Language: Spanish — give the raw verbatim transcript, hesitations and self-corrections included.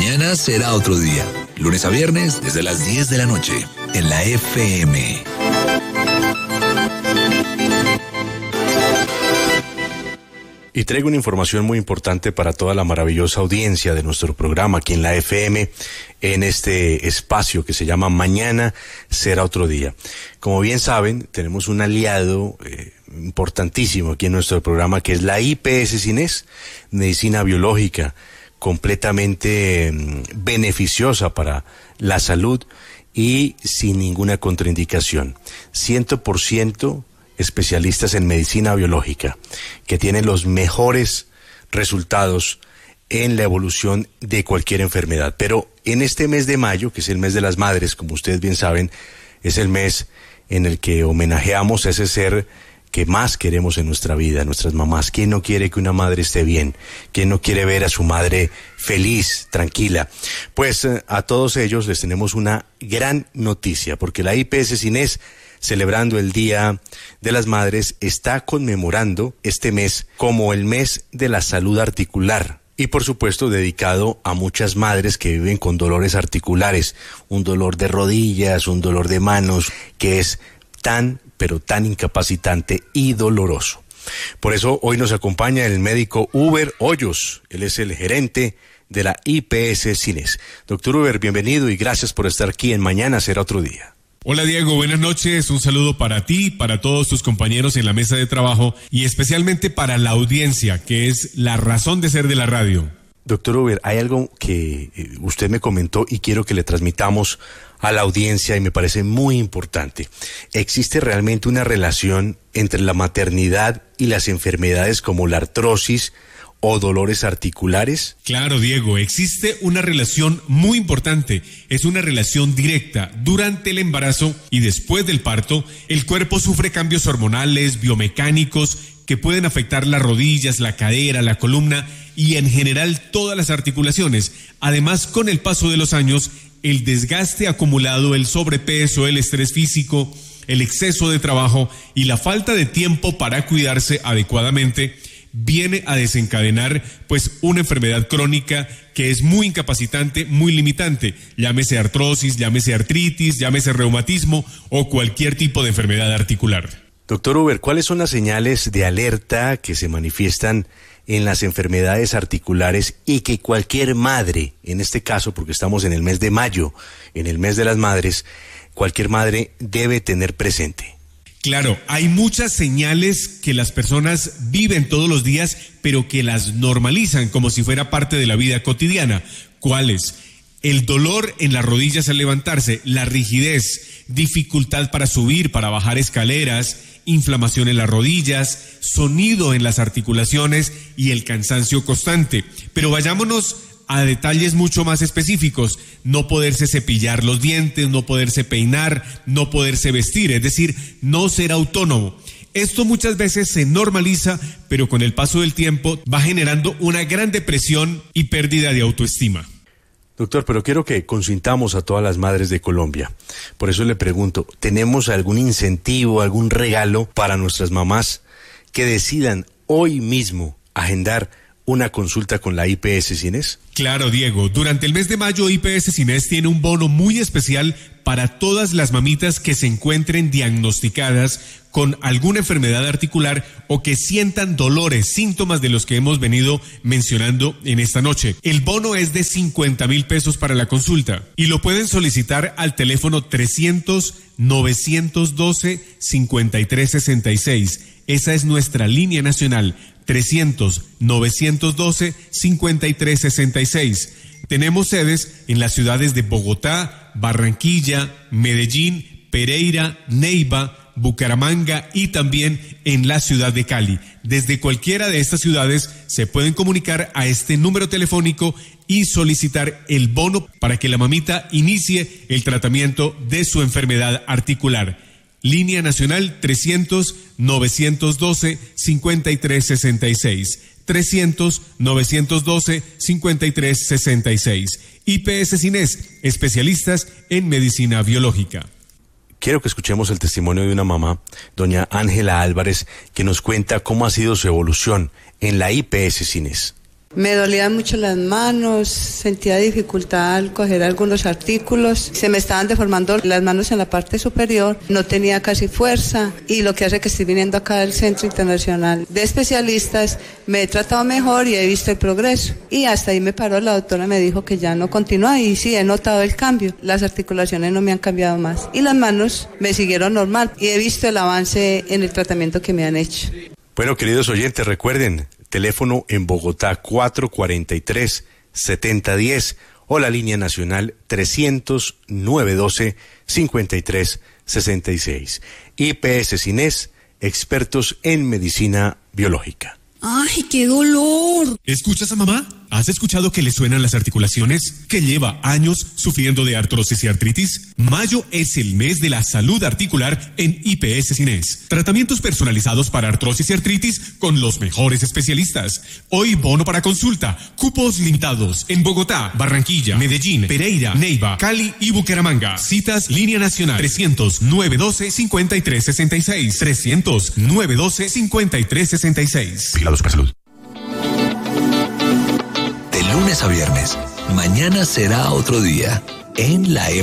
Mañana será otro día. Lunes a viernes desde las diez de la noche en la F M. Y traigo una información muy importante para toda la maravillosa audiencia de nuestro programa aquí en la F M, en este espacio que se llama Mañana será otro día. Como bien saben, tenemos un aliado eh, importantísimo aquí en nuestro programa, que es la I P S Cines, Medicina Biológica, completamente eh, beneficiosa para la salud y sin ninguna contraindicación. cien por ciento especialistas en medicina biológica, que tienen los mejores resultados en la evolución de cualquier enfermedad. Pero en este mes de mayo, que es el mes de las madres, como ustedes bien saben, es el mes en el que homenajeamos a ese ser que más queremos en nuestra vida, nuestras mamás. ¿Quién no quiere que una madre esté bien? ¿Quién no quiere ver a su madre feliz, tranquila? Pues eh, a todos ellos les tenemos una gran noticia, porque la I P S Cines, celebrando el Día de las Madres, está conmemorando este mes como el mes de la salud articular. Y por supuesto dedicado a muchas madres que viven con dolores articulares, un dolor de rodillas, un dolor de manos, que es tan, pero tan incapacitante y doloroso. Por eso hoy nos acompaña el médico Uber Hoyos. Él es el gerente de la I P S Cines. Doctor Uber, bienvenido y gracias por estar aquí en Mañana será otro día. Hola Diego, buenas noches, un saludo para ti, para todos tus compañeros en la mesa de trabajo y especialmente para la audiencia, que es la razón de ser de la radio. Doctor Uber, hay algo que usted me comentó y quiero que le transmitamos a la audiencia y me parece muy importante. ¿Existe realmente una relación entre la maternidad y las enfermedades como la artrosis o dolores articulares? Claro, Diego, existe una relación muy importante, es una relación directa. Durante el embarazo y después del parto, el cuerpo sufre cambios hormonales, biomecánicos, que pueden afectar las rodillas, la cadera, la columna y en general todas las articulaciones. Además, con el paso de los años, el desgaste acumulado, el sobrepeso, el estrés físico, el exceso de trabajo y la falta de tiempo para cuidarse adecuadamente viene a desencadenar pues una enfermedad crónica que es muy incapacitante, muy limitante, llámese artrosis, llámese artritis, llámese reumatismo o cualquier tipo de enfermedad articular. Doctor Uber, ¿cuáles son las señales de alerta que se manifiestan en las enfermedades articulares y que cualquier madre, en este caso porque estamos en el mes de mayo, en el mes de las madres, cualquier madre debe tener presente? Claro, hay muchas señales que las personas viven todos los días, pero que las normalizan como si fuera parte de la vida cotidiana. ¿Cuáles? El dolor en las rodillas al levantarse, la rigidez, dificultad para subir, para bajar escaleras, inflamación en las rodillas, sonido en las articulaciones y el cansancio constante. Pero vayámonos a detalles mucho más específicos: no poderse cepillar los dientes, no poderse peinar, no poderse vestir, es decir, no ser autónomo. Esto muchas veces se normaliza, pero con el paso del tiempo va generando una gran depresión y pérdida de autoestima. Doctor, pero quiero que consintamos a todas las madres de Colombia. Por eso le pregunto, ¿tenemos algún incentivo, algún regalo para nuestras mamás que decidan hoy mismo agendar una consulta con la I P S Cines? Claro, Diego. Durante el mes de mayo, I P S Cines tiene un bono muy especial para todas las mamitas que se encuentren diagnosticadas con alguna enfermedad articular o que sientan dolores, síntomas de los que hemos venido mencionando en esta noche. El bono es de cincuenta mil pesos para la consulta y lo pueden solicitar al teléfono trescientos, novecientos doce, cincuenta y tres sesenta y seis. Esa es nuestra línea nacional, trescientos, novecientos doce, cincuenta y tres sesenta y seis. Tenemos sedes en las ciudades de Bogotá, Barranquilla, Medellín, Pereira, Neiva, Bucaramanga y también en la ciudad de Cali. Desde cualquiera de estas ciudades se pueden comunicar a este número telefónico y solicitar el bono para que la mamita inicie el tratamiento de su enfermedad articular. Línea nacional trescientos, novecientos doce, cincuenta y tres sesenta y seis. trescientos, novecientos doce, cincuenta y tres sesenta y seis. I P S Cines, especialistas en medicina biológica. Quiero que escuchemos el testimonio de una mamá, doña Ángela Álvarez, que nos cuenta cómo ha sido su evolución en la I P S Cines. Me dolían mucho las manos, sentía dificultad al coger algunos artículos, se me estaban deformando las manos en la parte superior, no tenía casi fuerza y lo que hace que estoy viniendo acá al Centro Internacional de Especialistas, me he tratado mejor y he visto el progreso. Y hasta ahí me paró, la doctora me dijo que ya no continúa y sí, he notado el cambio. Las articulaciones no me han cambiado más y las manos me siguieron normal y he visto el avance en el tratamiento que me han hecho. Bueno, queridos oyentes, recuerden, teléfono en Bogotá cuatro cuarenta y tres, setenta diez o la línea nacional trescientos, nueve doce, cincuenta y tres sesenta y seis. I P S Cines, expertos en medicina biológica. ¡Ay, qué dolor! ¿Escuchas a mamá? ¿Has escuchado que le suenan las articulaciones? ¿Que lleva años sufriendo de artrosis y artritis? Mayo es el mes de la salud articular en I P S Cines. Tratamientos personalizados para artrosis y artritis con los mejores especialistas. Hoy bono para consulta. Cupos limitados en Bogotá, Barranquilla, Medellín, Pereira, Neiva, Cali y Bucaramanga. Citas línea nacional trescientos, nueve doce, cincuenta y tres sesenta y seis. trescientos, nueve doce, cincuenta y tres sesenta y seis. Vigilados por salud. De lunes a viernes, mañana será otro día en la